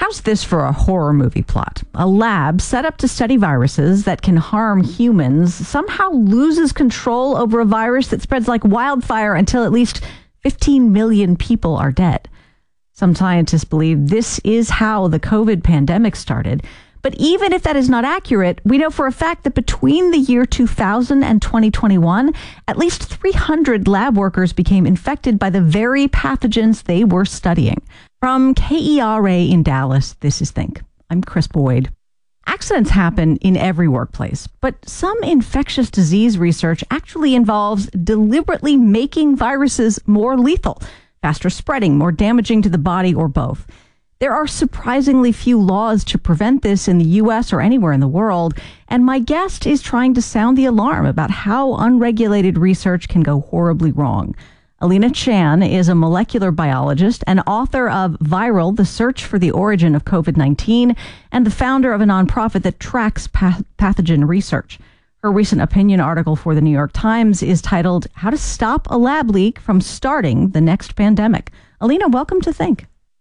How's this for a horror movie plot? A lab set up to study viruses that can harm humans somehow loses control over a virus that spreads like wildfire until at least 15 million people are dead. Some scientists believe this is how the COVID pandemic started. But even if that is not accurate, we know for a fact that between the year 2000 and 2021, at least 300 lab workers became infected by the very pathogens they were studying. From KERA in Dallas, this is Think. I'm Chris Boyd. Accidents happen in every workplace, but some infectious disease research actually involves deliberately making viruses more lethal, faster spreading, more damaging to the body, or both. There are surprisingly few laws to prevent this in the U.S. or anywhere in the world, and my guest is trying to sound the alarm about how unregulated research can go horribly wrong. Alina Chan is a molecular biologist and author of Viral, The Search for the Origin of COVID-19, and the founder of a nonprofit that tracks pathogen research. Her recent opinion article for the New York Times is titled, How to Stop a Lab Leak from Starting the Next Pandemic. Alina, welcome to Think.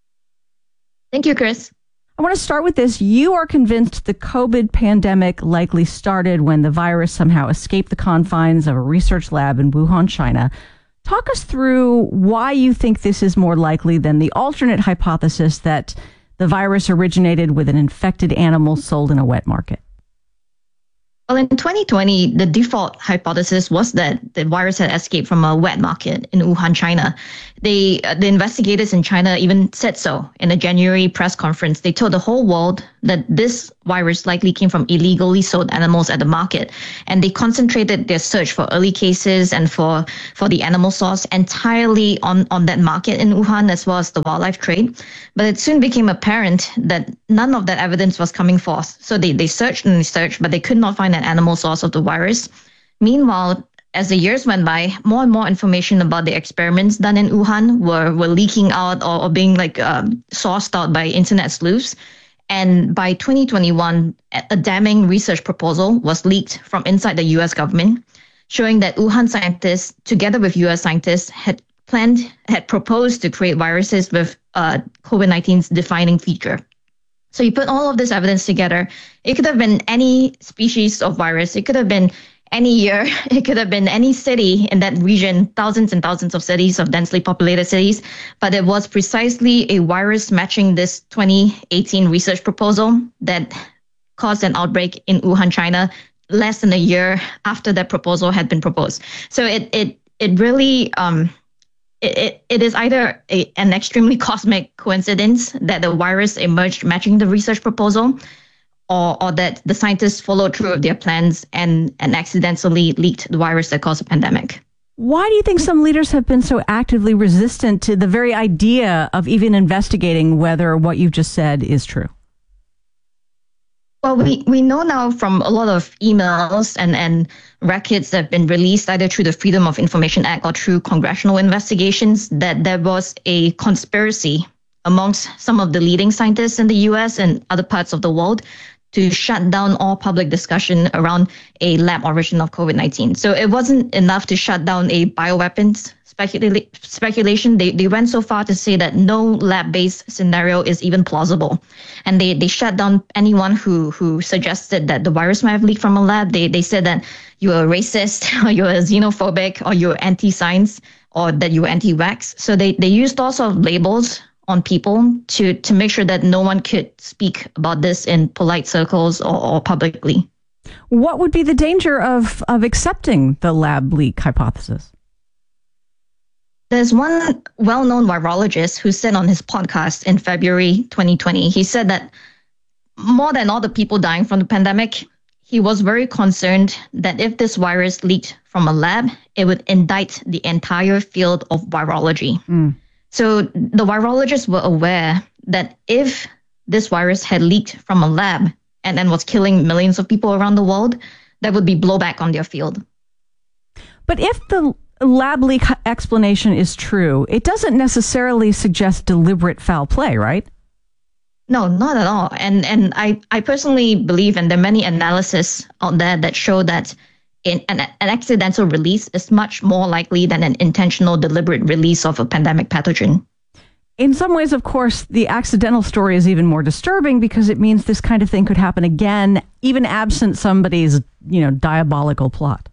Thank you, Chris. I want to start with this. You are convinced the COVID pandemic likely started when the virus somehow escaped the confines of a research lab in Wuhan, China. Talk us through why you think this is more likely than the alternate hypothesis that the virus originated with an infected animal sold in a wet market. Well, in 2020, the default hypothesis was that the virus had escaped from a wet market in Wuhan, China. The investigators in China even said so in a January press conference. They told the whole world that this virus likely came from illegally sold animals at the market. And they concentrated their search for early cases and for the animal source entirely on that market in Wuhan, as well as the wildlife trade. But it soon became apparent that none of that evidence was coming forth. So they searched and they searched, but they could not find an animal source of the virus. Meanwhile, as the years went by, more and more information about the experiments done in Wuhan were leaking out or being sourced out by internet sleuths. And by 2021, a damning research proposal was leaked from inside the US government, showing that Wuhan scientists, together with US scientists, had proposed to create viruses with COVID-19's defining feature. So you put all of this evidence together, it could have been any species of virus, it could have been any year, it could have been any city in that region, thousands and thousands of cities, of densely populated cities, but it was precisely a virus matching this 2018 research proposal that caused an outbreak in Wuhan, China, less than a year after that proposal had been proposed. So it really it is either an extremely cosmic coincidence that the virus emerged matching the research proposal, or that the scientists followed through with their plans and accidentally leaked the virus that caused a pandemic. Why do you think some leaders have been so actively resistant to the very idea of even investigating whether what you've just said is true? Well, we know now from a lot of emails and records that have been released either through the Freedom of Information Act or through congressional investigations that there was a conspiracy amongst some of the leading scientists in the US and other parts of the world to shut down all public discussion around a lab origin of COVID-19. So it wasn't enough to shut down a bioweapons speculation. They went so far to say that no lab-based scenario is even plausible. And they shut down anyone who suggested that the virus might have leaked from a lab. They said that you were racist, or you were xenophobic, or you were anti-science, or that you were anti-vax. So they used all sorts of labels on people to make sure that no one could speak about this in polite circles or publicly. What would be the danger of accepting the lab leak hypothesis? There's one well-known virologist who said on his podcast in February 2020, he said that more than all the people dying from the pandemic, he was very concerned that if this virus leaked from a lab, it would indict the entire field of virology. So the virologists were aware that if this virus had leaked from a lab and then was killing millions of people around the world, there would be blowback on their field. But if the lab leak explanation is true, it doesn't necessarily suggest deliberate foul play, right? No, not at all. And I personally believe, and there are many analyses out there that show that an accidental release is much more likely than an intentional, deliberate release of a pandemic pathogen. In some ways, of course, the accidental story is even more disturbing because it means this kind of thing could happen again, even absent somebody's, diabolical plot.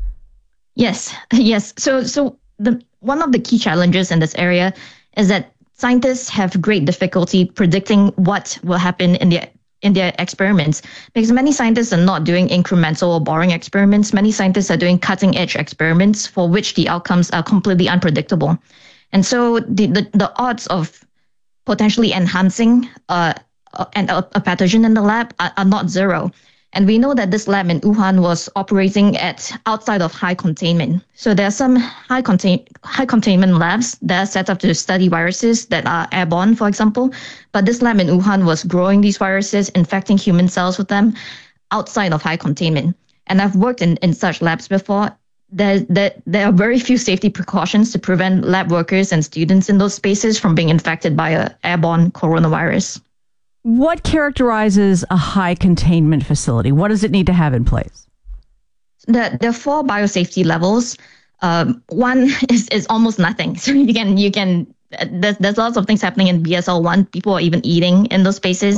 Yes, yes. So the one of the key challenges in this area is that scientists have great difficulty predicting what will happen in their experiments, because many scientists are not doing incremental or boring experiments. Many scientists are doing cutting edge experiments for which the outcomes are completely unpredictable. And so the odds of potentially enhancing a pathogen in the lab are not zero. And we know that this lab in Wuhan was operating at outside of high containment. So there are some high containment labs that are set up to study viruses that are airborne, for example. But this lab in Wuhan was growing these viruses, infecting human cells with them outside of high containment. And I've worked in such labs before. There are very few safety precautions to prevent lab workers and students in those spaces from being infected by an airborne coronavirus. What characterizes a high containment facility? What does it need to have in place? There are 4 biosafety levels. One is almost nothing. So you can there's lots of things happening in BSL-1. People are even eating in those spaces.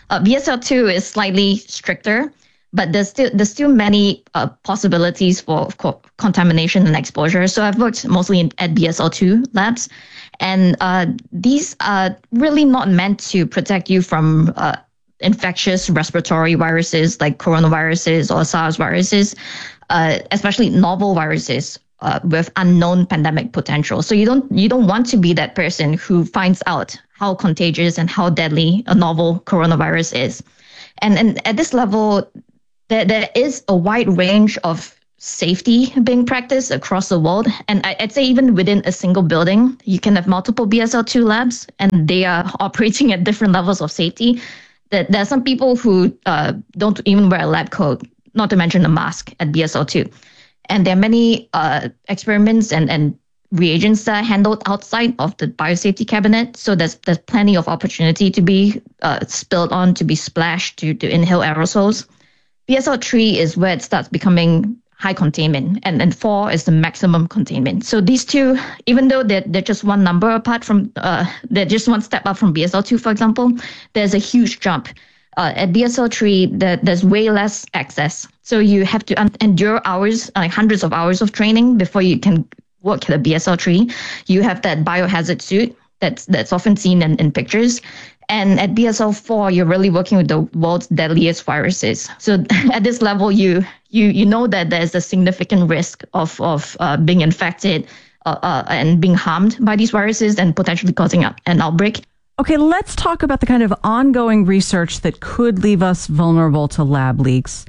BSL-2 is slightly stricter, but there's still many possibilities for contamination and exposure. So I've worked mostly at BSL-2 labs. And these are really not meant to protect you from infectious respiratory viruses like coronaviruses or SARS viruses, especially novel viruses with unknown pandemic potential. So you don't want to be that person who finds out how contagious and how deadly a novel coronavirus is. And at this level, there is a wide range of safety being practiced across the world. And I'd say even within a single building, you can have multiple BSL-2 labs, and they are operating at different levels of safety. There are some people who don't even wear a lab coat, not to mention a mask at BSL-2. And there are many experiments and reagents that are handled outside of the biosafety cabinet. So there's plenty of opportunity to be spilled on, to be splashed, to inhale aerosols. BSL-3 is where it starts becoming high containment, and 4 is the maximum containment. So these two, even though they're just one number apart from, they're just one step up from BSL-2, for example, there's a huge jump. At BSL-3, there's way less access. So you have to endure hours, like hundreds of hours of training before you can work at a BSL-3. You have that biohazard suit that's often seen in pictures. And at BSL-4, you're really working with the world's deadliest viruses. So at this level, you know that there's a significant risk of being infected and being harmed by these viruses and potentially causing an outbreak. Okay, let's talk about the kind of ongoing research that could leave us vulnerable to lab leaks.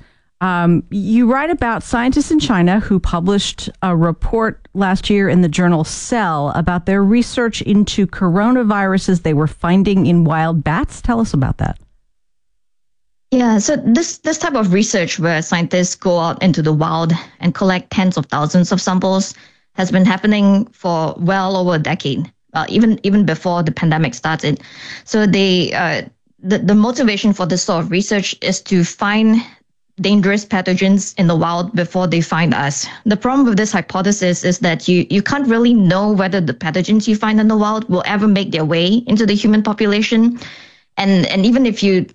You write about scientists in China who published a report last year in the journal Cell about their research into coronaviruses they were finding in wild bats. Tell us about that. Yeah, so this type of research where scientists go out into the wild and collect tens of thousands of samples has been happening for well over a decade, even before the pandemic started. So the motivation for this sort of research is to find dangerous pathogens in the wild before they find us. The problem with this hypothesis is that you can't really know whether the pathogens you find in the wild will ever make their way into the human population. And even if you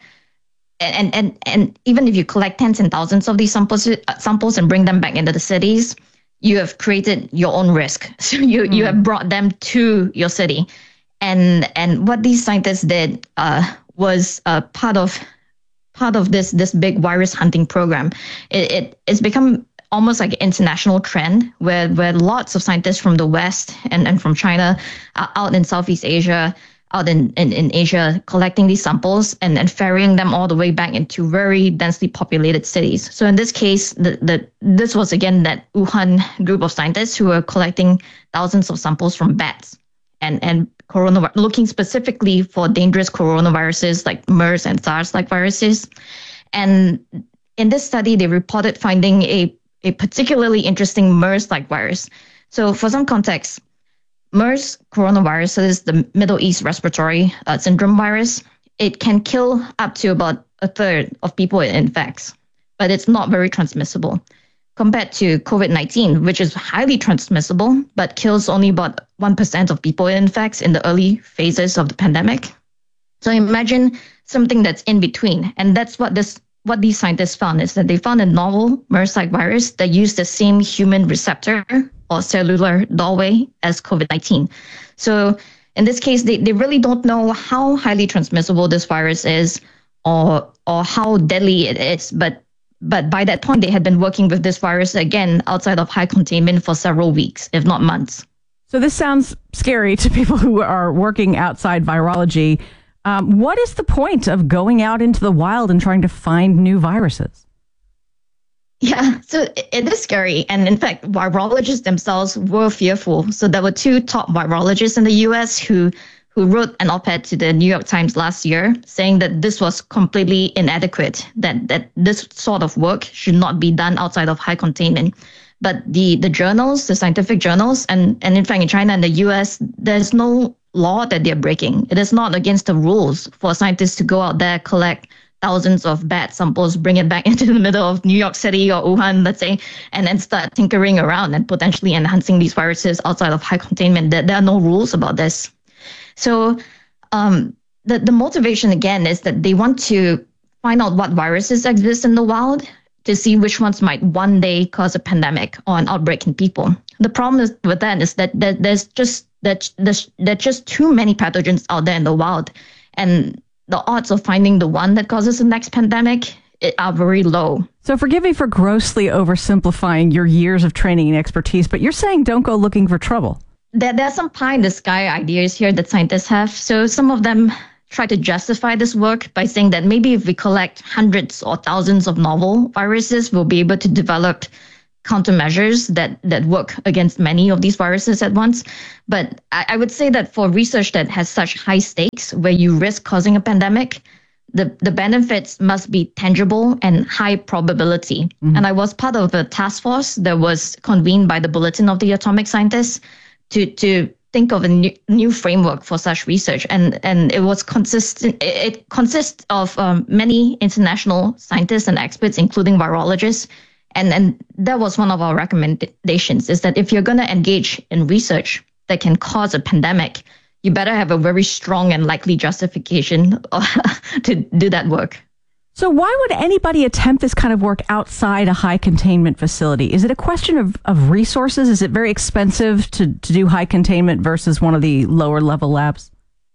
even if you collect tens and thousands of these samples and bring them back into the cities, you have created your own risk. So you have brought them to your city. And what these scientists did was part of this big virus hunting program. It's become almost like an international trend where lots of scientists from the West and from China are out in Southeast Asia, out in Asia, collecting these samples and ferrying them all the way back into very densely populated cities. So in this case, this was again that Wuhan group of scientists who were collecting thousands of samples from bats and looking specifically for dangerous coronaviruses like MERS and SARS-like viruses. And in this study, they reported finding a particularly interesting MERS-like virus. So for some context, MERS coronavirus is the Middle East Respiratory Syndrome virus. It can kill up to about a third of people it infects, but it's not very transmissible. compared to COVID-19, which is highly transmissible, but kills only about 1% of people it infects in the early phases of the pandemic. So imagine something that's in between. And that's what these scientists found, is that they found a novel MERS-like virus that used the same human receptor or cellular doorway as COVID-19. So in this case, they really don't know how highly transmissible this virus is or how deadly it is. But by that point, they had been working with this virus again outside of high containment for several weeks, if not months. So this sounds scary to people who are working outside virology. What is the point of going out into the wild and trying to find new viruses? Yeah, so it is scary. And in fact, virologists themselves were fearful. So there were two top virologists in the US who wrote an op-ed to the New York Times last year saying that this was completely inadequate, that this sort of work should not be done outside of high containment. But the journals, the scientific journals, and in fact in China and the US, there's no law that they're breaking. It is not against the rules for scientists to go out there, collect thousands of bat samples, bring it back into the middle of New York City or Wuhan, let's say, and then start tinkering around and potentially enhancing these viruses outside of high containment. There are no rules about this. So the motivation, again, is that they want to find out what viruses exist in the wild to see which ones might one day cause a pandemic or an outbreak in people. The problem with that is that there's just too many pathogens out there in the wild, and the odds of finding the one that causes the next pandemic are very low. So forgive me for grossly oversimplifying your years of training and expertise, but you're saying don't go looking for trouble. There are some pie-in-the-sky ideas here that scientists have. So some of them try to justify this work by saying that maybe if we collect hundreds or thousands of novel viruses, we'll be able to develop countermeasures that work against many of these viruses at once. But I would say that for research that has such high stakes, where you risk causing a pandemic, the benefits must be tangible and high probability. Mm-hmm. And I was part of a task force that was convened by the Bulletin of the Atomic Scientists to think of a new framework for such research. And it was consistent. It consists of many international scientists and experts, including virologists. And that was one of our recommendations, is that if you're going to engage in research that can cause a pandemic, you better have a very strong and likely justification to do that work. So why would anybody attempt this kind of work outside a high containment facility? Is it a question of resources? Is it very expensive to do high containment versus one of the lower level labs?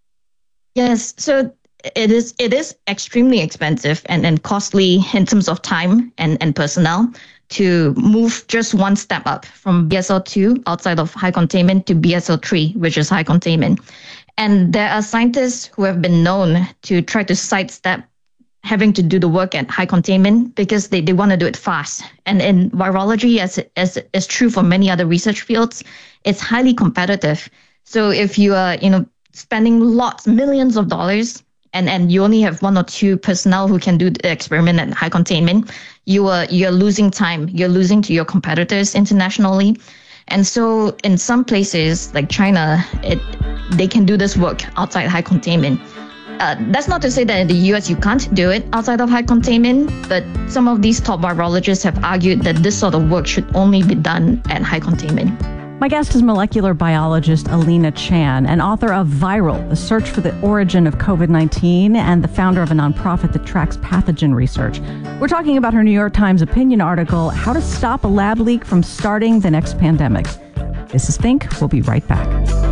Yes. So it is extremely expensive and costly in terms of time and personnel to move just one step up from BSL-2 outside of high containment to BSL-3, which is high containment. And there are scientists who have been known to try to sidestep having to do the work at high containment because they want to do it fast. And in virology, as is true for many other research fields, it's highly competitive. So if you are spending millions of dollars and you only have one or two personnel who can do the experiment at high containment, you're losing time. You're losing to your competitors internationally. And so in some places like China, they can do this work outside high containment. That's not to say that in the US you can't do it outside of high containment, but some of these top virologists have argued that this sort of work should only be done at high containment. My guest is molecular biologist Alina Chan, and author of Viral, The Search for the Origin of COVID-19, and the founder of a nonprofit that tracks pathogen research. We're talking about her New York Times opinion article, How to Stop a Lab Leak from Starting the Next Pandemic. This is Think. We'll be right back.